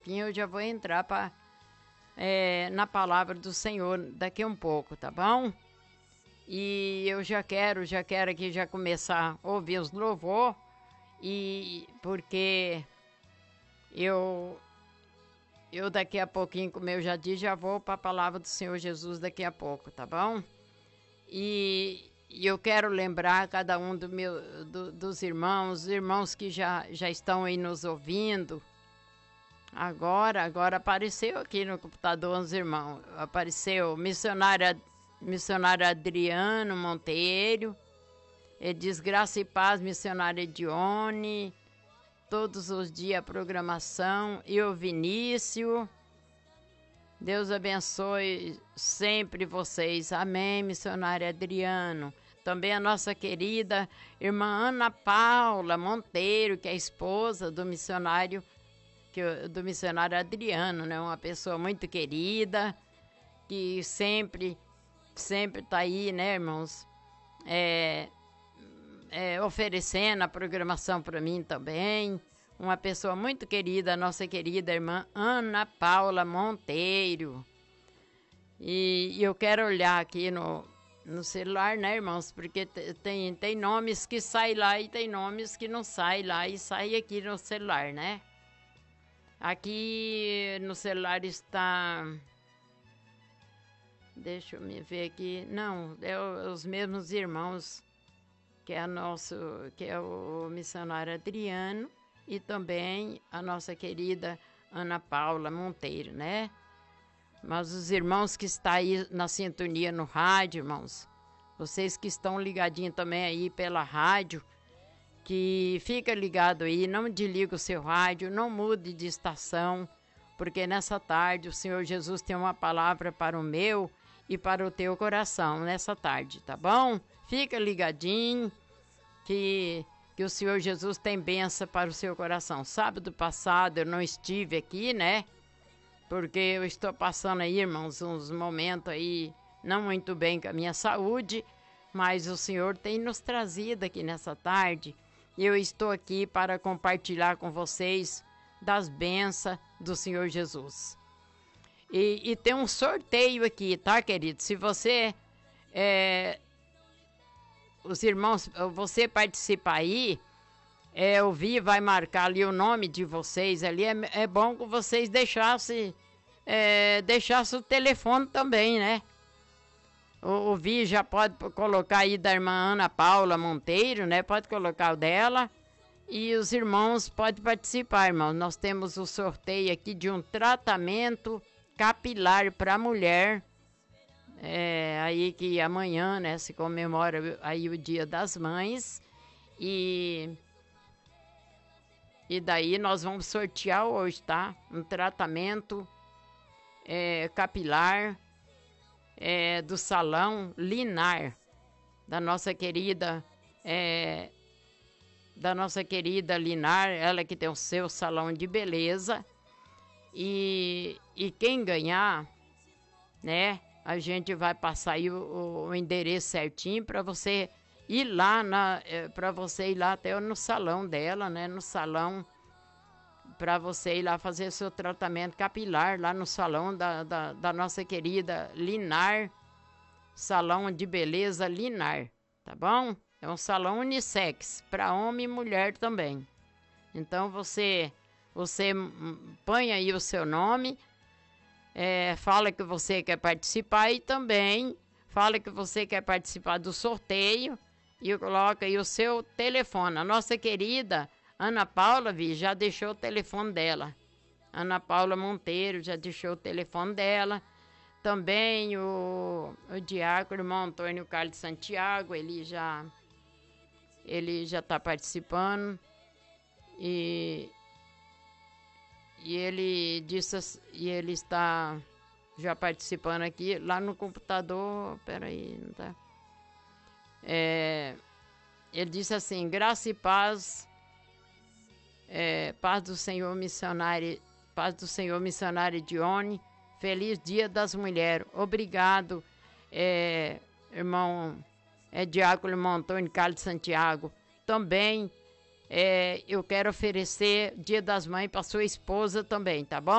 Eu já vou entrar na palavra do Senhor daqui um pouco, tá bom? E eu já quero aqui já começar a ouvir os louvor, e porque eu daqui a pouquinho, como eu já disse, já vou para a palavra do Senhor Jesus daqui a pouco, tá bom? E eu quero lembrar cada um dos irmãos, os irmãos que já estão aí nos ouvindo. Agora apareceu aqui no computador uns irmãos. Apareceu o missionário Adriano Monteiro, diz Graça e Paz, missionário Edione, todos os dias a programação, e o Vinícius. Deus abençoe sempre vocês. Amém, missionário Adriano. Também a nossa querida irmã Ana Paula Monteiro, que é a esposa do missionário Adriano, né? Uma pessoa muito querida, que sempre está aí, né, irmãos? Oferecendo a programação para mim também. Uma pessoa muito querida, a nossa querida irmã Ana Paula Monteiro. E eu quero olhar aqui no celular, né, irmãos? Porque tem nomes que saem lá e tem nomes que não saem lá e saem aqui no celular, né? Aqui no celular está... Deixa eu me ver aqui. Não, os mesmos irmãos, que é o missionário Adriano e também a nossa querida Ana Paula Monteiro, né? Mas os irmãos que estão aí na sintonia no rádio, irmãos, vocês que estão ligadinhos também aí pela rádio, que fica ligado aí, não desliga o seu rádio, não mude de estação, porque nessa tarde o Senhor Jesus tem uma palavra para o meu e para o teu coração nessa tarde, tá bom? Fica ligadinho, que o Senhor Jesus tem bênção para o seu coração. Sábado passado eu não estive aqui, né? Porque eu estou passando aí, irmãos, uns momentos aí não muito bem com a minha saúde, mas o Senhor tem nos trazido aqui nessa tarde. E eu estou aqui para compartilhar com vocês das bênçãos do Senhor Jesus. E tem um sorteio aqui, tá, querido? Se você, os irmãos, você participar aí, ouvir, vai marcar ali o nome de vocês ali. É bom que vocês deixassem o telefone também, né? O Vi já pode colocar aí da irmã Ana Paula Monteiro, né? Pode colocar o dela. E os irmãos podem participar, irmãos. Nós temos o sorteio aqui de um tratamento capilar para mulher. Aí que amanhã, né? Se comemora aí o Dia das Mães. E daí nós vamos sortear hoje, tá? Um tratamento capilar do Salão Linar, da nossa querida Linar, ela que tem o seu salão de beleza. E quem ganhar, né, a gente vai passar aí o endereço certinho para você ir lá até no salão dela, né, no salão, para você ir lá fazer seu tratamento capilar lá no salão da nossa querida Linar, salão de beleza Linar, tá bom? É um salão unissex, para homem e mulher também. Então você põe aí o seu nome, fala que você quer participar e também fala que você quer participar do sorteio e coloca aí o seu telefone. A nossa querida Ana Paula, já deixou o telefone dela. Ana Paula Monteiro já deixou o telefone dela. Também o diácono, irmão Antônio Carlos Santiago, ele já está participando. E ele está já participando aqui, lá no computador. Peraí, não tá. Ele disse assim: graça e paz. Paz do Senhor missionário Edione, feliz Dia das Mulheres. Obrigado, irmão diácono irmão Antônio Carlos Santiago. Também eu quero oferecer Dia das Mães para sua esposa também, tá bom?